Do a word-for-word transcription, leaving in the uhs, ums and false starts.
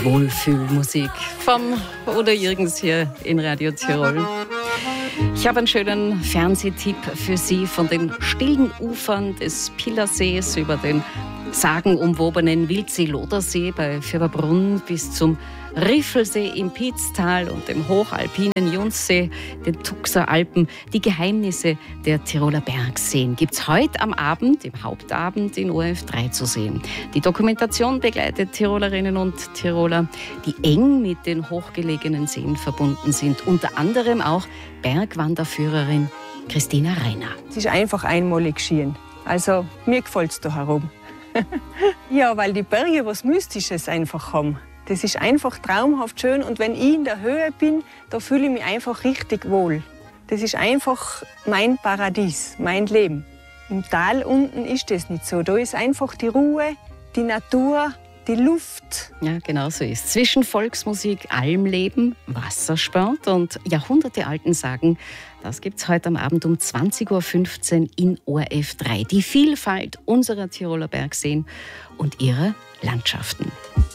Wohlfühlmusik vom Udo Jürgens hier in Radio Tirol. Ich habe einen schönen Fernsehtipp für Sie von den stillen Ufern des Pilersees über den sagenumwobenen Wildsee-Lodersee bei Fürberbrunn bis zum Riffelsee im Pitztal und dem hochalpinen Junssee, den Tuxer Alpen. Die Geheimnisse der Tiroler Bergseen gibt es heute am Abend, im Hauptabend in O R F drei zu sehen. Die Dokumentation begleitet Tirolerinnen und Tiroler, die eng mit den hochgelegenen Seen verbunden sind. Unter anderem auch Bergwanderführerin Christina Reiner. Es ist einfach einmalig geschehen. Also mir gefällt es da herum. Ja, weil die Berge was Mystisches einfach haben. Das ist einfach traumhaft schön und wenn ich in der Höhe bin, da fühle ich mich einfach richtig wohl. Das ist einfach mein Paradies, mein Leben. Im Tal unten ist das nicht so. Da ist einfach die Ruhe, die Natur, die Luft. Ja, genau so ist. Zwischen Volksmusik, Almleben, Wassersport und jahrhundertealten Sagen, das gibt's heute am Abend um zwanzig Uhr fünfzehn in O R F drei. Die Vielfalt unserer Tiroler Bergseen und ihrer Landschaften.